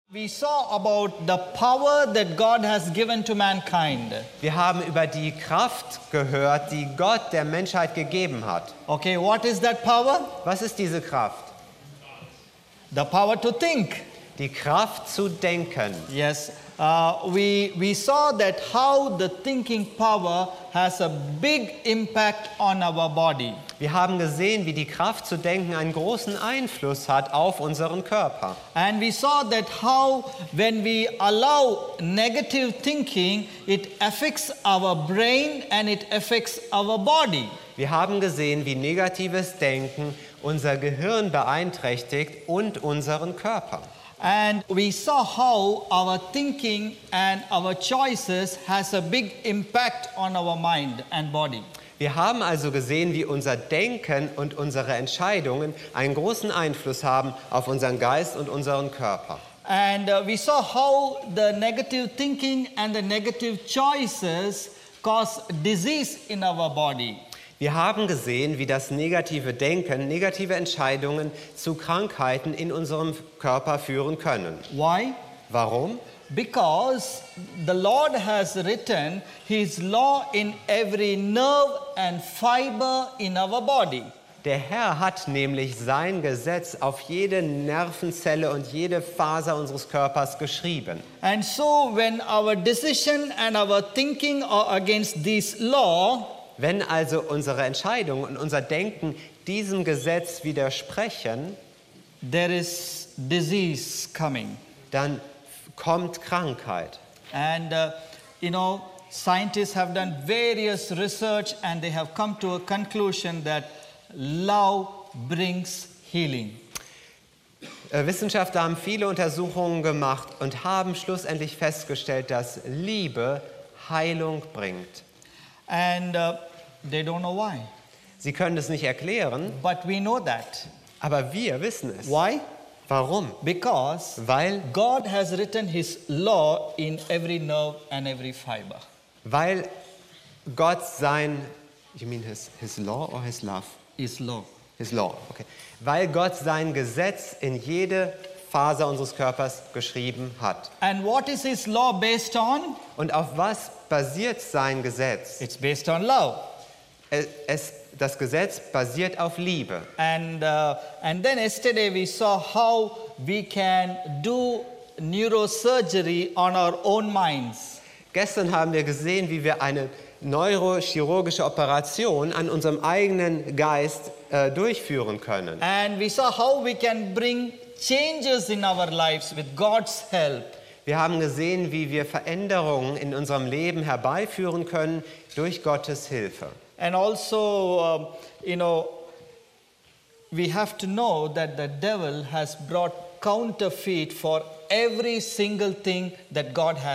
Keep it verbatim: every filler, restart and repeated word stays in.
We saw about the power that God has given to mankind. Wir haben über die Kraft gehört, die Gott der Menschheit gegeben hat. Okay, what is that power? Was ist diese Kraft? The power to think. Die Kraft zu denken. Yes, uh, we, we saw that how the thinking power has a big impact on our body. Wir haben gesehen, wie die Kraft zu denken einen großen Einfluss hat auf unseren Körper. And we saw that how when we allow negative thinking, it affects our brain and it affects our body. Wir haben gesehen, wie negatives Denken unser Gehirn beeinträchtigt und unseren Körper. And we saw how our thinking and our choices has a big impact on our mind and body. Wir haben also gesehen, wie unser Denken und unsere Entscheidungen einen großen Einfluss haben auf unseren Geist und unseren Körper. And uh, we saw how the negative thinking and the negative choices cause disease in our body. Wir haben gesehen, wie das negative Denken, negative Entscheidungen zu Krankheiten in unserem Körper führen können. Why? Warum? Because the Lord has written His law in every nerve and fiber in our body. Der Herr hat nämlich sein Gesetz auf jede Nervenzelle und jede Faser unseres Körpers geschrieben. And so when our decision and our thinking are against this law, wenn also unsere Entscheidungen und unser Denken diesem Gesetz widersprechen, there is disease coming. Dann kommt Krankheit. And uh, you know, scientists have done various research and they have come to a conclusion that love brings healing. Äh, Wissenschaftler haben viele Untersuchungen gemacht und haben schlussendlich festgestellt, dass Liebe Heilung bringt. And uh, they don't know why. Sie können es nicht erklären, But we know that. aber wir wissen es. Why? Warum? Because Weil, God has written His law in every nerve and every fiber. weil Gott sein, you mean his, his law or his love? His law. His law, okay. Weil Gott sein Gesetz in jede Faser unseres Körpers geschrieben hat. And what is His law based on? Und auf was basiert sein Gesetz? It's based on love. Es, es, das Gesetz basiert auf Liebe. And uh, and then yesterday we saw how we can do neurosurgery on our own minds. Gestern haben wir gesehen, wie wir eine neurochirurgische Operation an unserem eigenen Geist äh, durchführen können. And we saw how we can bring changes in our lives with God's help. Wir haben gesehen, wie wir Veränderungen in unserem Leben herbeiführen können durch Gottes Hilfe. And also, um, you know, we have to know that the devil has brought counterfeit for every single thing that God has.